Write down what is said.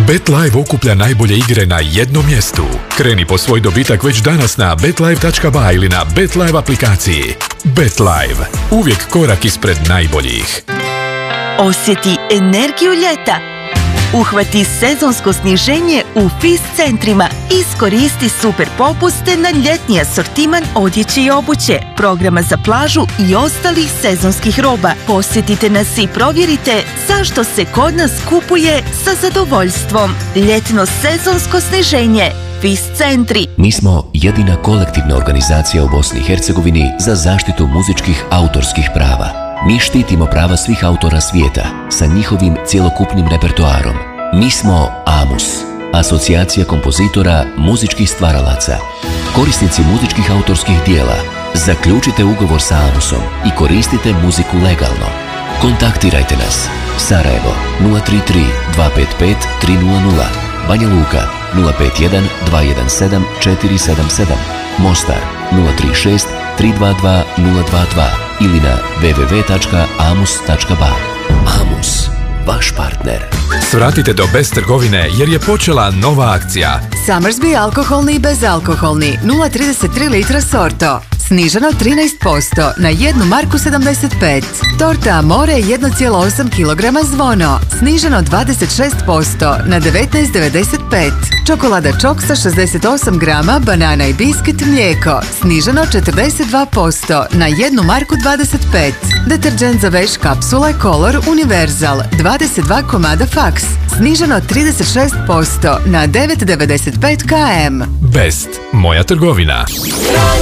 BetLive okuplja najbolje igre na jednom mjestu. Kreni po svoj dobitak već danas na betlive.ba ili na BetLive aplikaciji. BetLive. Uvijek korak ispred najboljih. Osjeti energiju ljeta. Uhvati sezonsko sniženje u FIS centrima. Iskoristi super popuste na ljetni asortiman odjeće i obuće, programa za plažu i ostalih sezonskih roba. Posjetite nas i provjerite zašto se kod nas kupuje sa zadovoljstvom. Ljetno sezonsko sniženje. FIS centri. Mi smo jedina kolektivna organizacija u Bosni i Hercegovini za zaštitu muzičkih autorskih prava. Mi štitimo prava svih autora svijeta sa njihovim cjelokupnim repertoarom. Mi smo AMUS, Asocijacija kompozitora muzičkih stvaralaca. Korisnici muzičkih autorskih dijela, zaključite ugovor sa AMUSom i koristite muziku legalno. Kontaktirajte nas. Sarajevo 033 255 300, Banja Luka 051 217 477, Mostar 036 322 022 ili na www.amus.ba. AMUS, vaš partner. Svratite do Best trgovine jer je počela nova akcija. Summersby alkoholni i bezalkoholni 0,33 litra Sorto. Sniženo 13% na 1 marku 75. Torta Amore 1,8 kg Zvono. Sniženo 26% na 19,95. Čokolada Čoksa 68 grama, banana i biskit mlijeko. Sniženo 42% na 1 marku 25. Deterđent za veš kapsule Color Universal 22 komada Fax. Sniženo 36% na 9,95 km. Best, moja trgovina.